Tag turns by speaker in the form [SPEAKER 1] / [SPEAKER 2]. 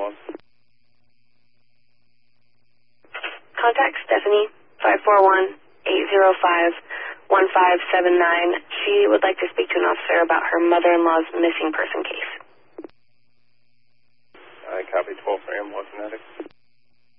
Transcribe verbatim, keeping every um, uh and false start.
[SPEAKER 1] one.
[SPEAKER 2] Contact Stephanie, five four one, eight zero five, one five seven nine. She would like to speak to an officer about her mother-in-law's missing person case.
[SPEAKER 1] I copy twelve for ambulance medic.